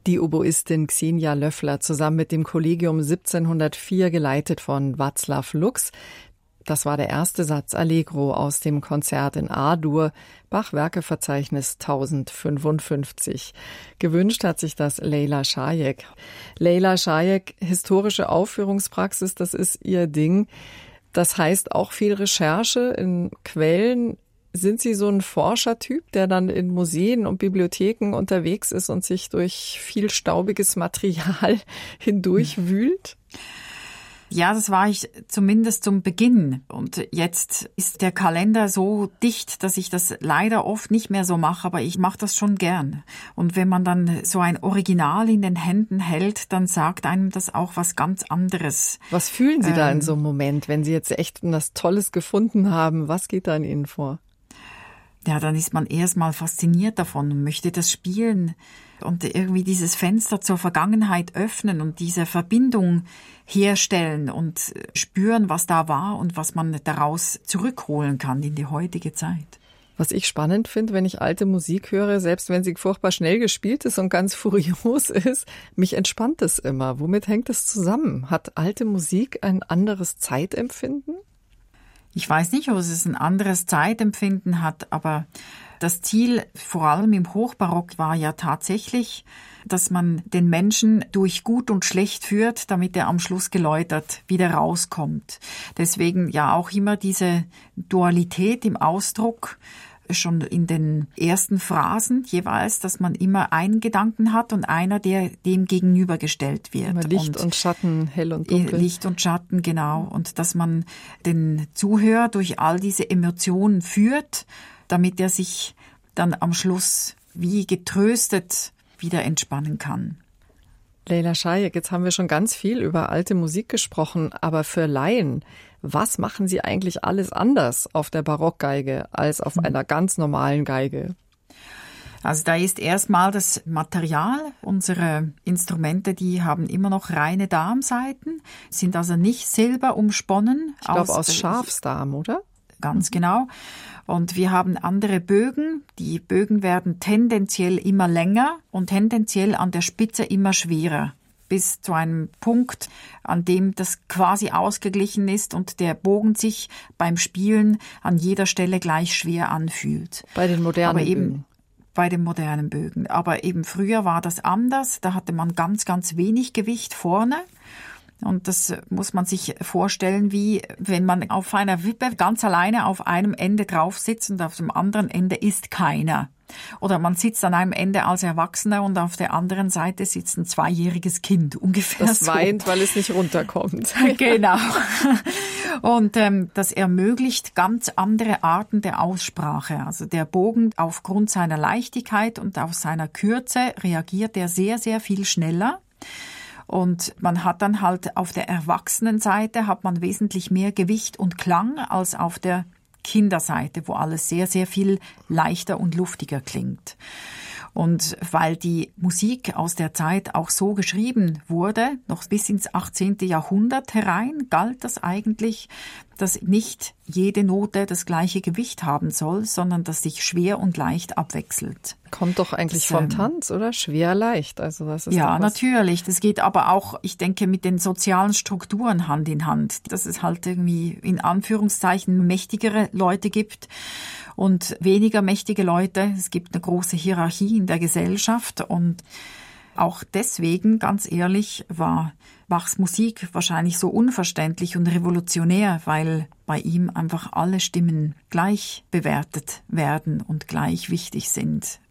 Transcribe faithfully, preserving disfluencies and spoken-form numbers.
Die Oboistin Xenia Löffler zusammen mit dem Kollegium siebzehnhundertvier, geleitet von Václav Lux. Das war der erste Satz Allegro aus dem Konzert in A-Dur, Bach-Werkeverzeichnis tausendfünfundfünfzig. Gewünscht hat sich das Leyla Shayek. Leyla Shayek, historische Aufführungspraxis, das ist ihr Ding. Das heißt auch viel Recherche in Quellen. Sind Sie so ein Forschertyp, der dann in Museen und Bibliotheken unterwegs ist und sich durch viel staubiges Material hindurchwühlt? Ja, das war ich zumindest zum Beginn. Und jetzt ist der Kalender so dicht, dass ich das leider oft nicht mehr so mache, aber ich mache das schon gern. Und wenn man dann so ein Original in den Händen hält, dann sagt einem das auch was ganz anderes. Was fühlen Sie da ähm, in so einem Moment, wenn Sie jetzt echt was Tolles gefunden haben? Was geht da in Ihnen vor? Ja, dann ist man erstmal fasziniert davon und möchte das spielen und irgendwie dieses Fenster zur Vergangenheit öffnen und diese Verbindung herstellen und spüren, was da war und was man daraus zurückholen kann in die heutige Zeit. Was ich spannend finde, wenn ich alte Musik höre, selbst wenn sie furchtbar schnell gespielt ist und ganz furios ist, mich entspannt es immer. Womit hängt es zusammen? Hat alte Musik ein anderes Zeitempfinden? Ich weiß nicht, ob es ein anderes Zeitempfinden hat, aber das Ziel, vor allem im Hochbarock, war ja tatsächlich, dass man den Menschen durch Gut und Schlecht führt, damit er am Schluss geläutert wieder rauskommt. Deswegen ja auch immer diese Dualität im Ausdruck, schon in den ersten Phrasen jeweils, dass man immer einen Gedanken hat und einer, der dem gegenübergestellt wird. Immer Licht und, und Schatten, hell und dunkel. Licht und Schatten, genau. Und dass man den Zuhörer durch all diese Emotionen führt, damit er sich dann am Schluss wie getröstet wieder entspannen kann. Leyla Shayek, jetzt haben wir schon ganz viel über alte Musik gesprochen, aber für Laien, was machen Sie eigentlich alles anders auf der Barockgeige als auf einer ganz normalen Geige? Also da ist erstmal das Material. Unsere Instrumente, die haben immer noch reine Darmsaiten, sind also nicht silber umsponnen. Ich glaube aus, aus Schafsdarm, oder? Ganz genau. Und wir haben andere Bögen. Die Bögen werden tendenziell immer länger und tendenziell an der Spitze immer schwerer. Bis zu einem Punkt, an dem das quasi ausgeglichen ist und der Bogen sich beim Spielen an jeder Stelle gleich schwer anfühlt. Bei den modernen Aber eben Bögen. Bei den modernen Bögen. Aber eben früher war das anders. Da hatte man ganz, ganz wenig Gewicht vorne. Und das muss man sich vorstellen, wie wenn man auf einer Wippe ganz alleine auf einem Ende drauf sitzt und auf dem anderen Ende ist keiner. Oder man sitzt an einem Ende als Erwachsener und auf der anderen Seite sitzt ein zweijähriges Kind, ungefähr das so. Das weint, weil es nicht runterkommt. Genau. Und ähm, das ermöglicht ganz andere Arten der Aussprache. Also der Bogen aufgrund seiner Leichtigkeit und auf seiner Kürze reagiert er sehr, sehr viel schneller. Und man hat dann halt auf der Erwachsenenseite hat man wesentlich mehr Gewicht und Klang als auf der Kinderseite, wo alles sehr, sehr viel leichter und luftiger klingt. Und weil die Musik aus der Zeit auch so geschrieben wurde, noch bis ins achtzehnten Jahrhundert herein, galt das eigentlich, dass nicht jede Note das gleiche Gewicht haben soll, sondern dass sich schwer und leicht abwechselt. Kommt doch eigentlich das, vom ähm, Tanz, oder? Schwer, leicht. Also das ist ja, natürlich. Das geht aber auch, ich denke, mit den sozialen Strukturen Hand in Hand. Dass es halt irgendwie in Anführungszeichen mächtigere Leute gibt und weniger mächtige Leute. Es gibt eine große Hierarchie in der Gesellschaft und auch deswegen, ganz ehrlich, war Bachs Musik wahrscheinlich so unverständlich und revolutionär, weil bei ihm einfach alle Stimmen gleich bewertet werden und gleich wichtig sind.